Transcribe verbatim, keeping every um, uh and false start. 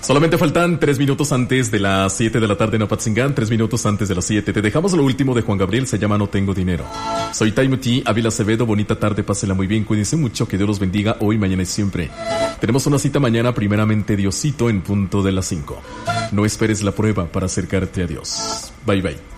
Solamente faltan tres minutos antes de las siete de la tarde en Apatzingán, tres minutos antes de las siete. Te dejamos lo último de Juan Gabriel, se llama No Tengo Dinero. Soy Taimuti, Ávila Acevedo, bonita tarde, pásela muy bien, cuídense mucho, que Dios los bendiga hoy, mañana y siempre. Tenemos una cita mañana, primeramente Diosito, en punto de las cinco. No esperes la prueba para acercarte a Dios. Bye bye.